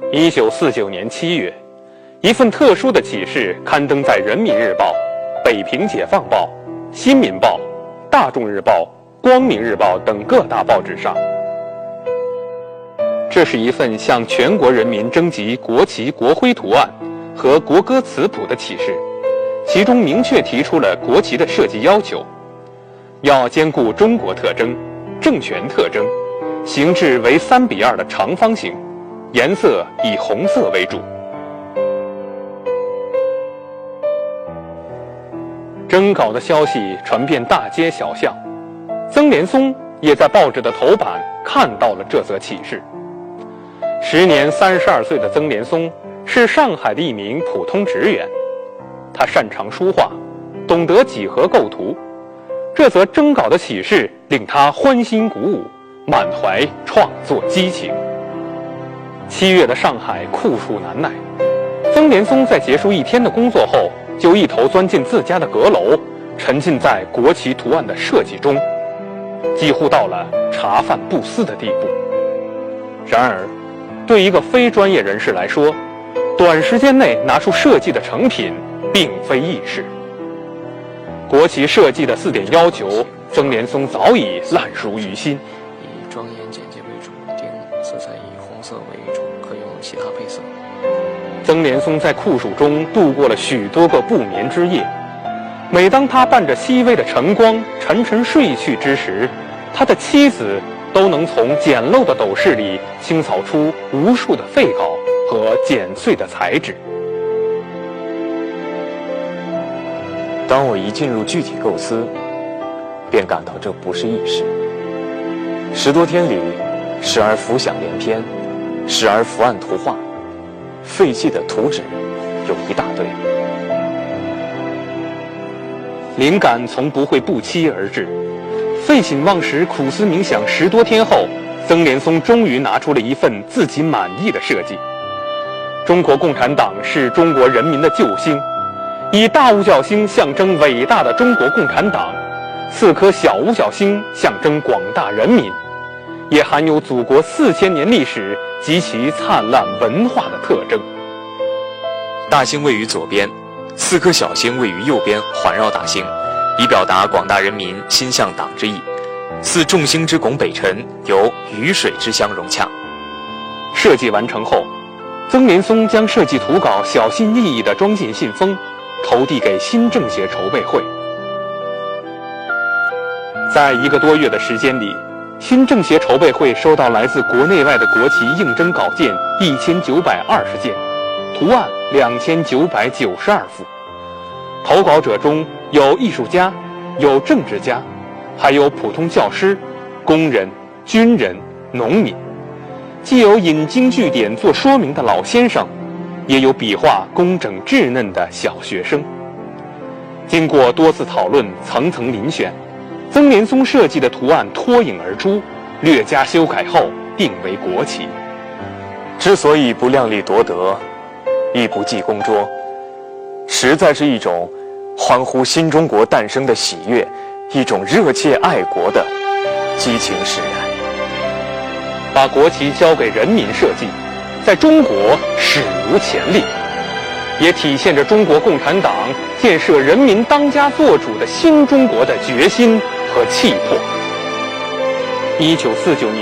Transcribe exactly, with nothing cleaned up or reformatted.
一九四九年七月，一份特殊的启事刊登在《人民日报》、《北平解放报》、《新民报》、《大众日报》、《光明日报》等各大报纸上。这是一份向全国人民征集国旗、国徽图案和国歌词谱的启事，其中明确提出了国旗的设计要求，要兼顾中国特征、政权特征，形制为三比二的长方形，颜色以红色为主。征稿的消息传遍大街小巷，曾连松也在报纸的头版看到了这则启事。时年三十二岁的曾连松是上海的一名普通职员，他擅长书画，懂得几何构图。这则征稿的启事令他欢欣鼓舞，满怀创作激情。七月的上海酷暑难耐，曾连松在结束一天的工作后，就一头钻进自家的阁楼，沉浸在国旗图案的设计中，几乎到了茶饭不思的地步。然而，对一个非专业人士来说，短时间内拿出设计的成品并非易事。国旗设计的四点要求，曾连松早已烂熟于心。 以庄严简洁为主，点色彩以红色为主，可用其他配色。 曾连松在酷暑中度过了许多个不眠之夜。每当他伴着熹微的晨光沉沉睡去之时，他的妻子都能从简陋的斗室里清扫出无数的废稿和剪碎的彩纸。 当我一进入具体构思，便感到这不是易事。十多天里，时而浮想联翩，时而伏案图画，废弃的图纸有一大堆。 灵感从不会不期而至，废寝忘食苦思冥想十多天后，曾连松终于拿出了一份自己满意的设计。中国共产党是中国人民的救星，以大五角星象征伟大的中国共产党，四颗小五角星象征广大人民，也含有祖国四千年历史及其灿烂文化的特征。 大星位于左边，四颗小星位于右边，环绕大星，以表达广大人民心向党之意。似众星之拱北辰，由雨水之相融洽。 设计完成后，曾连松将设计图稿小心翼翼地装进信封，投递给新政协筹备会。在一个多月的时间里，新政协筹备会收到来自国内外的国旗应征稿件一千九百二十件，图案两千九百九十二幅。投稿者中有艺术家，有政治家，还有普通教师、工人、军人、农民，既有引经据典做说明的老先生，也有笔画工整稚嫩的小学生。经过多次讨论，层层遴选，曾连松设计的图案脱颖而出，略加修改后定为国旗。 之所以不量力夺得，亦不计公拙，实在是一种欢呼新中国诞生的喜悦，一种热切爱国的激情使然。 把国旗交给人民设计，在中国史无前例，也体现着中国共产党建设人民当家作主的新中国的决心和气魄。一九四九年